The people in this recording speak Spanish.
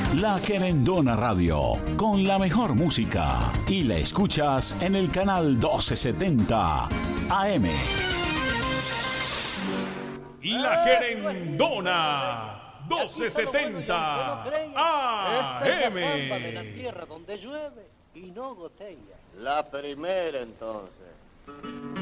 La Querendona Radio, con la mejor música. Y la escuchas en el canal 1270 AM. La Querendona 1270 AM. De la tierra donde llueve y no gotea. La primera entonces.